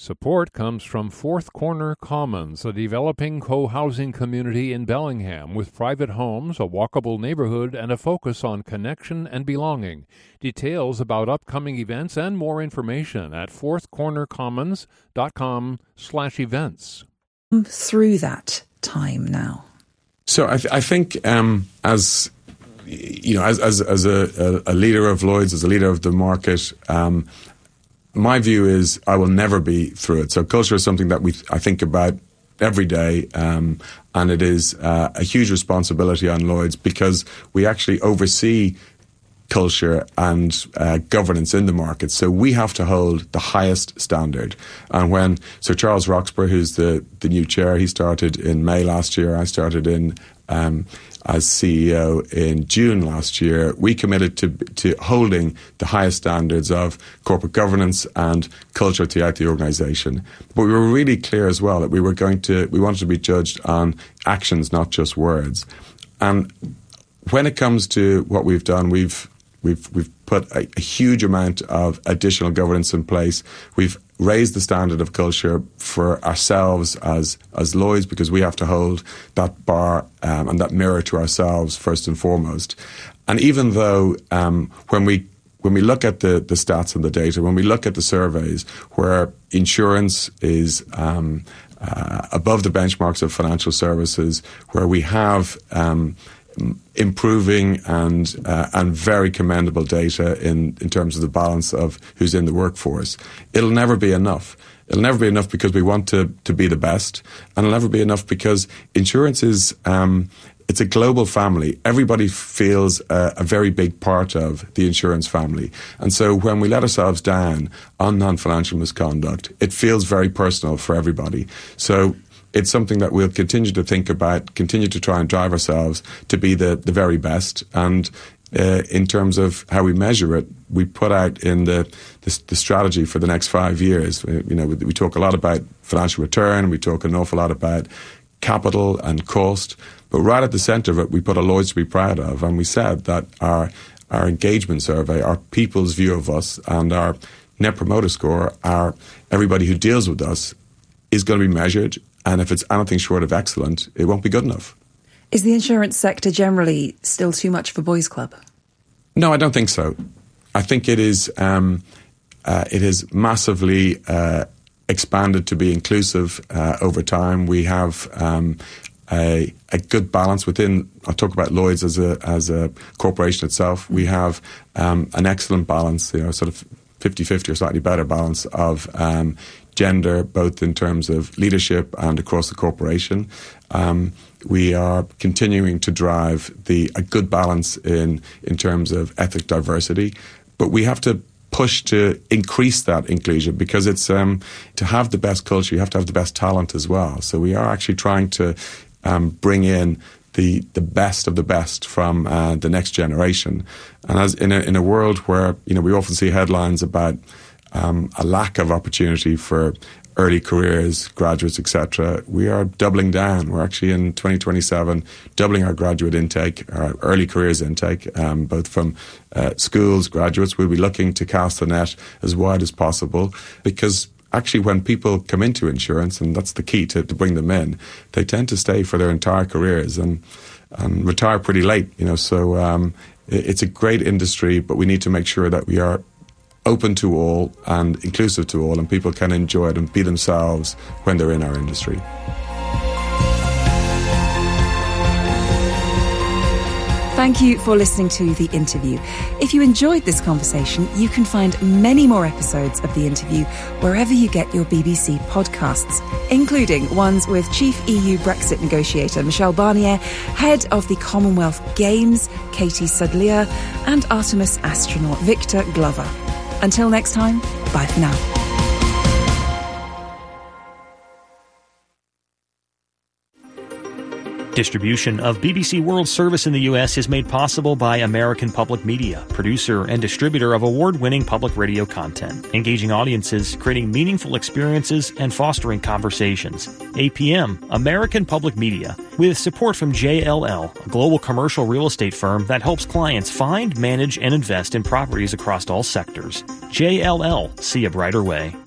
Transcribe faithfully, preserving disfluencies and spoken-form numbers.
Support comes from Fourth Corner Commons, a developing co-housing community in Bellingham with private homes, a walkable neighborhood, and a focus on connection and belonging. Details about upcoming events and more information at fourthcornercommons.com slash events. Through that time now. So I, th- I think um, as you know, as as, as a, a leader of Lloyd's, as a leader of the market, um, my view is I will never be through it. So culture is something that we I think about every day, um, and it is uh, a huge responsibility on Lloyd's because we actually oversee culture and uh, governance in the market. So we have to hold the highest standard. And when Sir Charles Roxburgh, who's the, the new chair, he started in May last year, I started in um, as C E O in June last year, we committed to to holding the highest standards of corporate governance and culture throughout the organisation. But we were really clear as well that we were going to, we wanted to be judged on actions, not just words. And when it comes to what we've done, we've We've we've put a, a huge amount of additional governance in place. We've raised the standard of culture for ourselves as as Lloyd's because we have to hold that bar um, and that mirror to ourselves first and foremost. And even though um, when we when we look at the, the stats and the data, when we look at the surveys where insurance is um, uh, above the benchmarks of financial services, where we have um, improving and uh, and very commendable data in, in terms of the balance of who's in the workforce. It'll never be enough. It'll never be enough because we want to, to be the best, and it'll never be enough because insurance is um, it's a global family. Everybody feels a, a very big part of the insurance family, and so when we let ourselves down on non-financial misconduct, it feels very personal for everybody. So it's something that we'll continue to think about, continue to try and drive ourselves to be the, the very best. And uh, in terms of how we measure it, we put out in the, the the strategy for the next five years. You know, we, we talk a lot about financial return, we talk an awful lot about capital and cost, but right at the centre of it, we put a Lloyd's to be proud of, and we said that our our engagement survey, our people's view of us, and our Net Promoter Score, our everybody who deals with us, is going to be measured. And if it's anything short of excellent, it won't be good enough. Is the insurance sector generally still too much of a boys' club? No, I don't think so. I think it is. Um, uh, it has massively uh, expanded to be inclusive uh, over time. We have um, a, a good balance within. I'll talk about Lloyd's as a as a corporation itself. We have um, an excellent balance. You know, sort of fifty-fifty or slightly better balance of Um, gender, both in terms of leadership and across the corporation. Um, we are continuing to drive the a good balance in in terms of ethnic diversity, but we have to push to increase that inclusion because it's um, to have the best culture, you have to have the best talent as well. So we are actually trying to um, bring in the the best of the best from uh, the next generation. And as in a, in a world where you know we often see headlines about Um, a lack of opportunity for early careers, graduates, et cetera, we are doubling down. We're actually in twenty twenty-seven doubling our graduate intake, our early careers intake, um, both from uh, schools, graduates. We'll be looking to cast the net as wide as possible because actually when people come into insurance, and that's the key to, to bring them in, they tend to stay for their entire careers and, and retire pretty late. You know, so um, it, it's a great industry, but we need to make sure that we are open to all and inclusive to all, and people can enjoy it and be themselves when they're in our industry. Thank you for listening to The Interview. If you enjoyed this conversation, you can find many more episodes of The Interview wherever you get your B B C podcasts, including ones with Chief E U Brexit negotiator Michel Barnier, Head of the Commonwealth Games Katie Sudlier, and Artemis astronaut Victor Glover. Until next time, bye for now. Distribution of B B C World Service in the U S is made possible by American Public Media, producer and distributor of award-winning public radio content, engaging audiences, creating meaningful experiences, and fostering conversations. A P M, American Public Media, with support from J L L, a global commercial real estate firm that helps clients find, manage, and invest in properties across all sectors. J L L, see a brighter way.